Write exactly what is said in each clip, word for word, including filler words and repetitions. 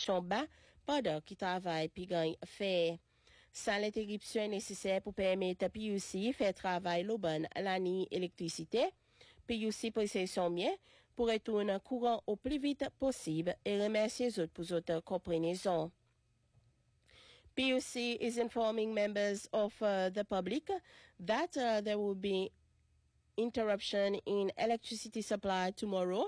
pression bas pendant qu'il travaille puis gagne fait. Ça l'interruption est nécessaire pour permettre P U C faire travail le bon l'année électricité. P U C possession bien pour retourner courant au plus vite possible et remercier les autres pour votre compréhension. P U C is informing members of uh, the public that uh, there will be interruption in electricity supply tomorrow,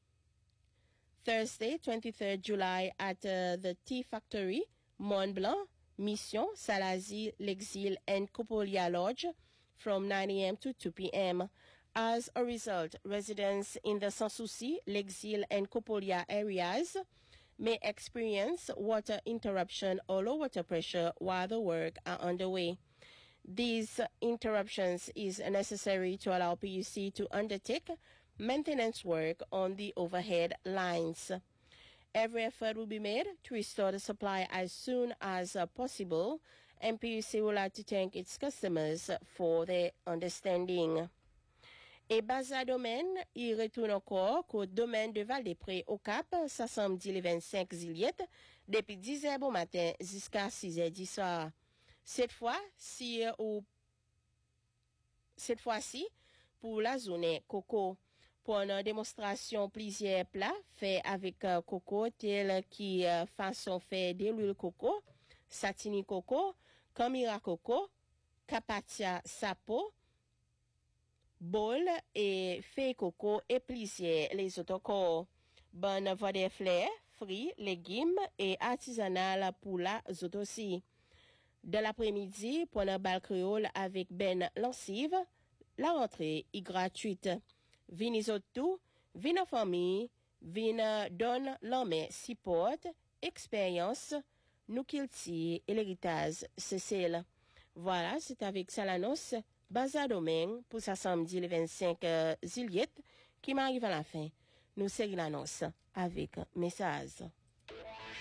Thursday, twenty-third July, at uh, the Tea Factory, Mont Blanc, Mission, Salazie, L'Exil, and Copolia Lodge from nine a.m. to two p.m. As a result, residents in the Sans Souci, L'Exil, and Copolia areas may experience water interruption or low water pressure while the work are underway. These interruptions is necessary to allow P U C to undertake maintenance work on the overhead lines. Every effort will be made to restore the supply as soon as uh, possible, and P U C would like to thank its customers for their understanding. Et Baza Domaine, il retourne encore au domaine de Val-des-Prés au Cap, ça samedi le vingt-cinq juillet, depuis dix heures bon matin jusqu'à six heures du soir. Cette fois, si ou cette fois-ci, pour la zone coco, pour une démonstration plusieurs plats faits avec euh, coco, tels qui euh, façon fait de l'huile coco, satini coco, camira coco, capatia sapo, bol et feuille coco et plusieurs les autres corps. Bonne voie des fleurs, fruits, légumes et artisanal pour la autres aussi. De l'après-midi, pour un bal créole avec Ben Lancive, la rentrée est gratuite. Venez tout, venez en famille, venez donne l'homme support, expérience, nous kilti et l'héritage, c'est celle. Voilà, c'est avec ça l'annonce, Baza Domaine, pour ça samedi le vingt-cinq juillet, qui m'arrive à la fin. Nous serons l'annonce avec message.